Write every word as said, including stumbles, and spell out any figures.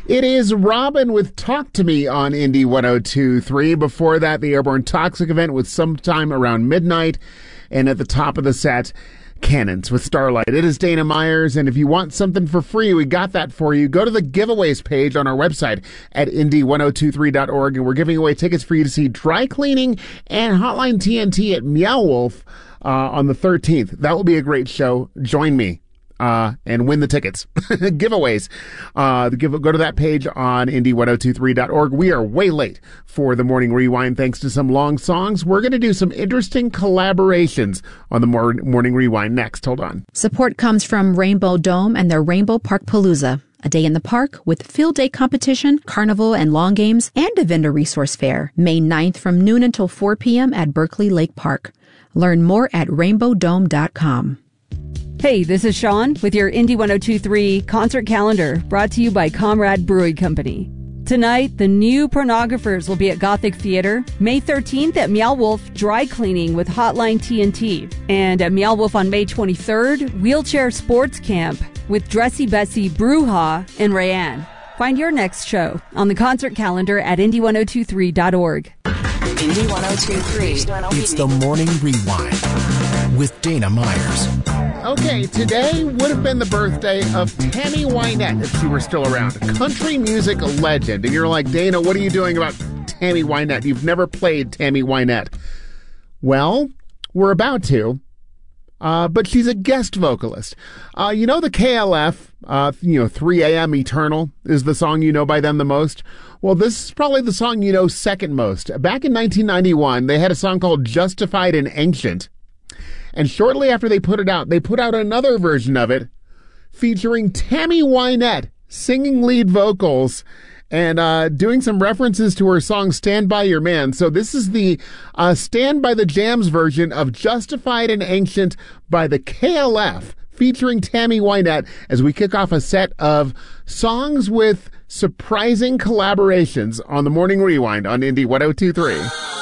It is Robin with Talk to Me on Indie one oh two point three. Before that, the Airborne Toxic event with Sometime Around Midnight. And at the top of the set, Cannons with Starlight. It is Dana Myers, and if you want something for free, we got that for you. Go to the giveaways page on our website at indie one oh two three dot org, and we're giving away tickets for you to see Dry Cleaning and Hotline T N T at Meow Wolf uh, on the thirteenth. That will be a great show. Join me. Uh, and win the tickets. Giveaways. Uh, the give, go to that page on indie one oh two three dot org. We are way late for the Morning Rewind thanks to some long songs. We're going to do some interesting collaborations on the mor- Morning Rewind next. Hold on. Support comes from Rainbow Dome and their Rainbow Park Palooza. A day in the park with field day competition, carnival and lawn games, and a vendor resource fair. May ninth from noon until four p.m. at Berkeley Lake Park. Learn more at rainbow dome dot com. Hey, this is Sean with your Indie one oh two point three concert calendar, brought to you by Comrade Brewing Company. Tonight, the New Pornographers will be at Gothic Theater. May thirteenth at Meow Wolf Dry Cleaning with Hotline T N T. And at Meow Wolf on May twenty-third, Wheelchair Sports Camp with Dressy Bessy, Bruja, and Rayanne. Find your next show on the concert calendar at indie one oh two three dot org. Indie one oh two point three. It's the Morning Rewind with Dana Myers. Okay, today would have been the birthday of Tammy Wynette if she were still around. Country music legend. And you're like, Dana, what are you doing about Tammy Wynette? You've never played Tammy Wynette. Well, we're about to. Uh, but she's a guest vocalist. Uh, you know the K L F, uh, you know, three a.m. Eternal is the song you know by them the most? Well, this is probably the song you know second most. Back in nineteen ninety-one, they had a song called Justified and Ancient. And shortly after they put it out, they put out another version of it featuring Tammy Wynette singing lead vocals and uh, doing some references to her song Stand By Your Man. So this is the uh, Stand By the Jams version of Justified and Ancient by the K L F featuring Tammy Wynette as we kick off a set of songs with surprising collaborations on the Morning Rewind on Indie one oh two point three.